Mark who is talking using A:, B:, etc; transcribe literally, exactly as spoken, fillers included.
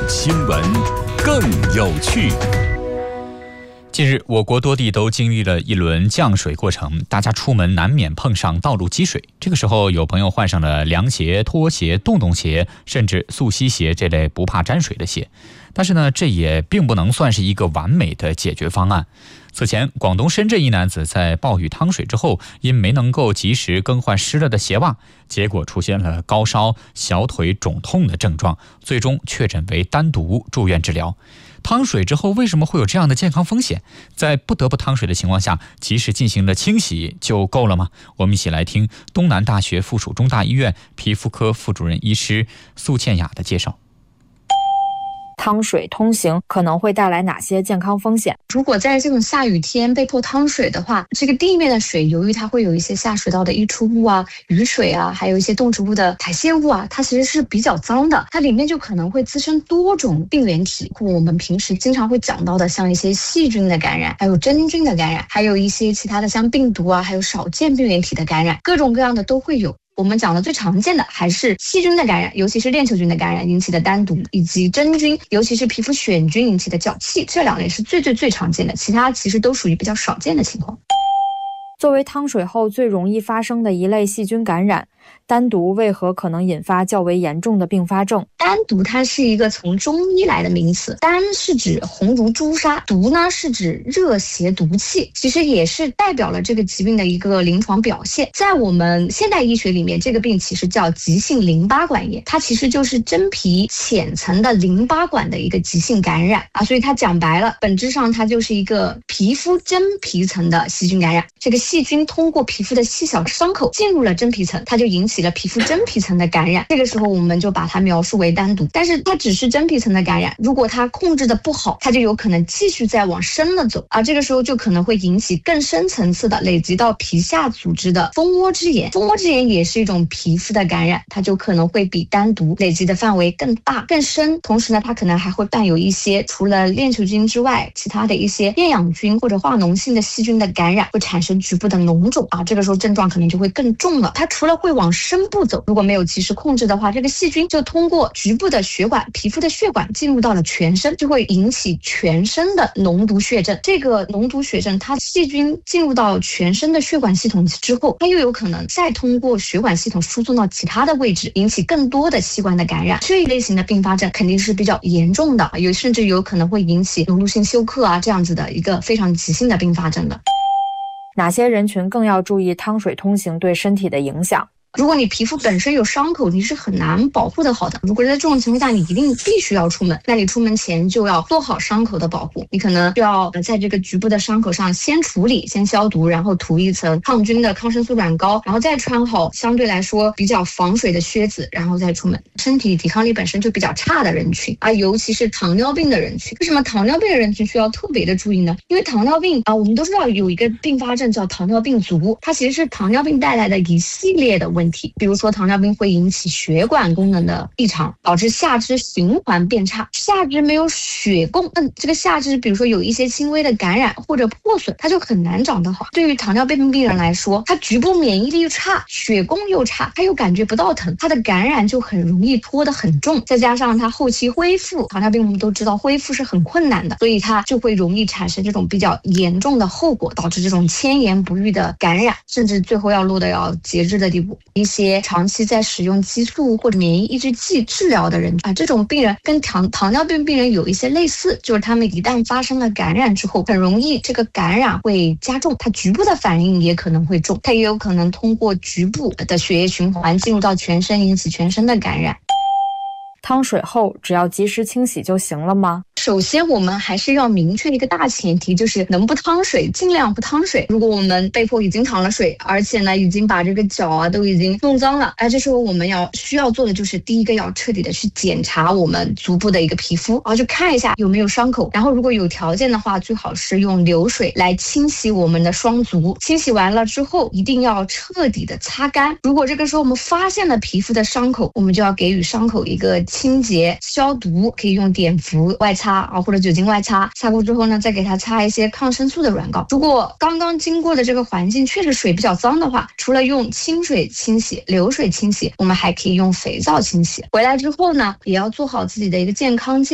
A: 新闻更有趣。近日，我国多地都经历了一轮降水过程，大家出门难免碰上道路积水。这个时候，有朋友换上了凉鞋、拖鞋、洞洞鞋，甚至速吸鞋这类不怕沾水的鞋。但是呢，这也并不能算是一个完美的解决方案。此前，广东深圳一男子在暴雨趟水之后，因没能够及时更换湿了的鞋袜，结果出现了高烧、小腿肿痛的症状，最终确诊为丹毒，住院治疗。趟水之后为什么会有这样的健康风险？在不得不趟水的情况下，及时进行了清洗就够了吗？我们一起来听东南大学附属中大医院皮肤科副主任医师苏倩雅的介绍。
B: 趟水通行可能会带来哪些健康风险？
C: 如果在这种下雨天被迫趟水的话，这个地面的水由于它会有一些下水道的溢出物啊、雨水啊，还有一些动植物的排泄物啊，它其实是比较脏的，它里面就可能会滋生多种病原体，我们平时经常会讲到的，像一些细菌的感染，还有真菌的感染，还有一些其他的像病毒啊，还有少见病原体的感染，各种各样的都会有。我们讲的最常见的还是细菌的感染，尤其是链球菌的感染引起的丹毒，以及真菌，尤其是皮肤癣菌引起的脚气，这两类是最最最常见的，其他其实都属于比较少见的情况。
B: 作为趟水后最容易发生的一类细菌感染，丹毒为何可能引发较为严重的并发症？
C: 丹毒它是一个从中医来的名词，丹是指红如朱砂，毒呢是指热邪毒气，其实也是代表了这个疾病的一个临床表现。在我们现代医学里面，这个病其实叫急性淋巴管炎，它其实就是真皮浅层的淋巴管的一个急性感染啊，所以它讲白了，本质上它就是一个皮肤真皮层的细菌感染。这个细菌通过皮肤的细小伤口进入了真皮层，它就引起了皮肤真皮层的感染，这个时候我们就把它描述为丹毒。但是它只是真皮层的感染，如果它控制的不好，它就有可能继续再往深了走啊，这个时候就可能会引起更深层次的累积到皮下组织的蜂窝之炎。蜂窝之炎也是一种皮肤的感染，它就可能会比丹毒累积的范围更大更深，同时呢，它可能还会伴有一些除了链球菌之外，其他的一些厌氧菌或者化脓性的细菌的感染，会产生局部的脓肿啊，这个时候症状可能就会更重了。它除了会往深部走，如果没有及时控制的话，这个细菌就通过局部的血管、皮肤的血管进入到了全身，就会引起全身的脓毒血症。这个脓毒血症，它细菌进入到全身的血管系统之后，它又有可能再通过血管系统输送到其他的位置，引起更多的器官的感染。这一类型的并发症肯定是比较严重的，有甚至有可能会引起脓毒性休克啊，这样子的一个非常急性的并发症的。
B: 哪些人群更要注意趟水通行对身体的影响？
C: 如果你皮肤本身有伤口，你是很难保护的好的。如果在这种情况下，你一定必须要出门，那你出门前就要做好伤口的保护。你可能就要在这个局部的伤口上先处理、先消毒，然后涂一层抗菌的抗生素软膏，然后再穿好相对来说比较防水的靴子，然后再出门。身体抵抗力本身就比较差的人群啊，尤其是糖尿病的人群。为什么糖尿病的人群需要特别的注意呢？因为糖尿病啊，我们都知道有一个并发症叫糖尿病足，它其实是糖尿病带来的一系列的问题。比如说糖尿病会引起血管功能的异常，导致下肢循环变差，下肢没有血供，那这个下肢比如说有一些轻微的感染或者破损，它就很难长得好。对于糖尿病病人来说，他局部免疫力又差，血供又差，他又感觉不到疼，他的感染就很容易拖得很重，再加上他后期恢复，糖尿病我们都知道恢复是很困难的，所以他就会容易产生这种比较严重的后果，导致这种千言不愈的感染，甚至最后要落得要截肢的地步。一些长期在使用激素或者免疫抑制剂治疗的人啊，这种病人跟糖糖尿病病人有一些类似，就是他们一旦发生了感染之后，很容易这个感染会加重，它局部的反应也可能会重，它也有可能通过局部的血液循环进入到全身，引起全身的感染。
B: 趟水后只要及时清洗就行了吗？
C: 首先我们还是要明确一个大前提，就是能不趟水尽量不趟水。如果我们被迫已经淌了水，而且呢已经把这个脚啊都已经弄脏了，哎，这时候我们要需要做的就是第一个要彻底的去检查我们足部的一个皮肤，然后去看一下有没有伤口，然后如果有条件的话，最好是用流水来清洗我们的双足。清洗完了之后一定要彻底的擦干。如果这个时候我们发现了皮肤的伤口，我们就要给予伤口一个清洁消毒，可以用碘伏外擦啊，或者酒精外擦，擦过之后呢，再给它擦一些抗生素的软膏。如果刚刚经过的这个环境确实水比较脏的话，除了用清水清洗、流水清洗，我们还可以用肥皂清洗。回来之后呢，也要做好自己的一个健康监